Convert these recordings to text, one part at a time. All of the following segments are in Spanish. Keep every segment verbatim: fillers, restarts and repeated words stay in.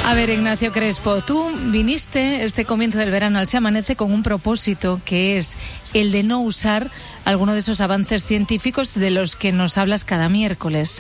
A ver, Ignacio Crespo, tú viniste este comienzo del verano al Se Amanece con un propósito que es el de no usar alguno de esos avances científicos de los que nos hablas cada miércoles.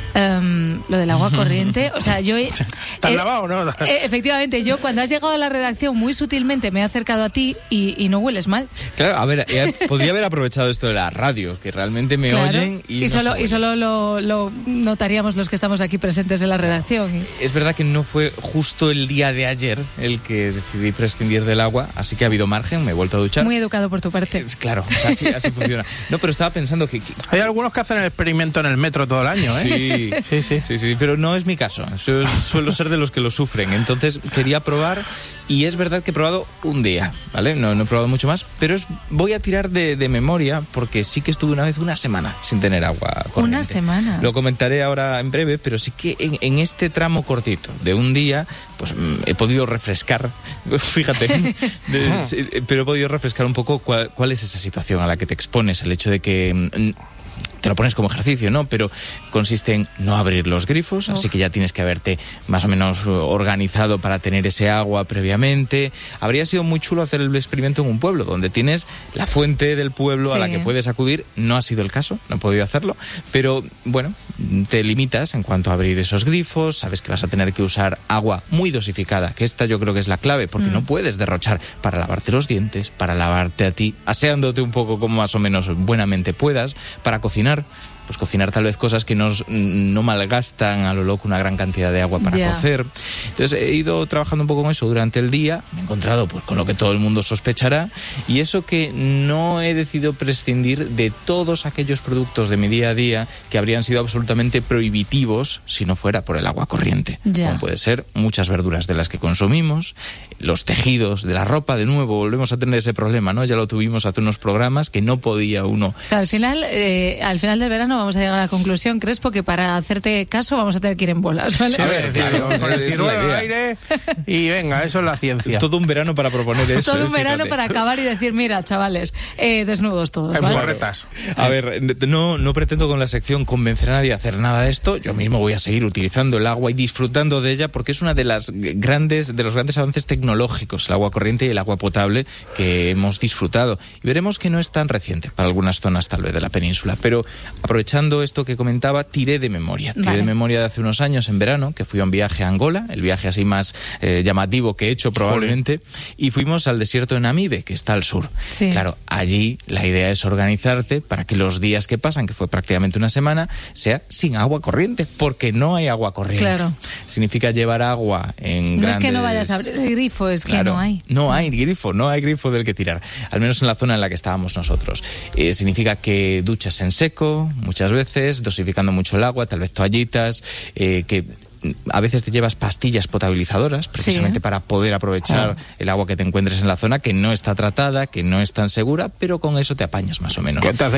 Um, lo del agua corriente, o sea, yo... He, ¿Te has eh, lavado o no? Eh, efectivamente, yo cuando has llegado a la redacción muy sutilmente me he acercado a ti y, y no hueles mal. Claro, a ver, eh, podría haber aprovechado esto de la radio, que realmente me Claro, oyen y, y no solo, se y solo lo, lo notaríamos los que estamos aquí presentes en la redacción. Es verdad que no fue justo el día de ayer el que decidí prescindir del agua, así que ha habido margen, me he vuelto a duchar. Muy educado por tu parte. Eh, claro, así, así funciona. No, pero estaba pensando que... que... Hay algunos que hacen el experimento en el metro todo el año, ¿eh? Sí, sí, sí, sí, sí, pero no es mi caso. Yo suelo ser de los que lo sufren. Entonces quería probar y es verdad que he probado un día, ¿vale? No, no he probado mucho más, pero es, voy a tirar de, de memoria porque sí que estuve una vez una semana sin tener agua corriente. Una semana. Lo comentaré ahora en breve, pero sí que en, en este tramo cortito de un día, pues mm, he podido refrescar, fíjate, de, sí, pero he podido refrescar un poco cuál, cuál es esa situación a la que te expones, el hecho de que... Mm, te lo pones como ejercicio, ¿no? Pero consiste en no abrir los grifos, así que ya tienes que haberte más o menos organizado para tener ese agua previamente. Habría sido muy chulo hacer el experimento en un pueblo, donde tienes la fuente del pueblo sí. a la que puedes acudir. No ha sido el caso, no he podido hacerlo, pero bueno, te limitas en cuanto a abrir esos grifos, sabes que vas a tener que usar agua muy dosificada, que esta yo creo que es la clave, porque mm. no puedes derrochar para lavarte los dientes, para lavarte a ti, aseándote un poco como más o menos buenamente puedas, para cocinar. Pues cocinar tal vez cosas que nos, no malgastan a lo loco una gran cantidad de agua para yeah. cocer. Entonces he ido trabajando un poco con eso durante el día, me he encontrado pues con lo que todo el mundo sospechará, y eso que no he decidido prescindir de todos aquellos productos de mi día a día que habrían sido absolutamente prohibitivos si no fuera por el agua corriente. Yeah. Como puede ser muchas verduras de las que consumimos, los tejidos de la ropa, de nuevo volvemos a tener ese problema, ¿no? Ya lo tuvimos hace unos programas que no podía uno... O sea, al final, eh, al final del verano vamos a llegar a la conclusión, Crespo, que para hacerte caso vamos a tener que ir en bolas, ¿vale? A ver, claro, con el ciruelo al aire y venga, eso es la ciencia. Todo un verano para proponer eso. Todo un fíjate. verano para acabar y decir, mira, chavales, eh, desnudos todos, ¿vale? Borretas. A ver, no, no pretendo con la sección convencer a nadie a hacer nada de esto. Yo mismo voy a seguir utilizando el agua y disfrutando de ella porque es una de las grandes, de los grandes avances tecnológicos, el agua corriente y el agua potable que hemos disfrutado. Y veremos que no es tan reciente para algunas zonas tal vez de la península, pero aprovechando esto que comentaba, tiré de memoria. Tiré vale. de memoria de hace unos años en verano, que fui a un viaje a Angola, el viaje así más eh, llamativo que he hecho probablemente, Joder. y fuimos al desierto de Namibe, que está al sur. Sí. Claro, allí la idea es organizarte para que los días que pasan, que fue prácticamente una semana, sea sin agua corriente, porque no hay agua corriente. Claro. Significa llevar agua en no grandes... No es que no vayas a abrir el grifo, es claro, que no hay. No hay grifo, no hay grifo del que tirar, al menos en la zona en la que estábamos nosotros. Eh, significa que duchas en seco, muchas veces, dosificando mucho el agua, tal vez toallitas, eh, que a veces te llevas pastillas potabilizadoras precisamente sí. para poder aprovechar ah. el agua que te encuentres en la zona, que no está tratada, que no es tan segura, pero con eso te apañas más o menos. ¿Qué te hace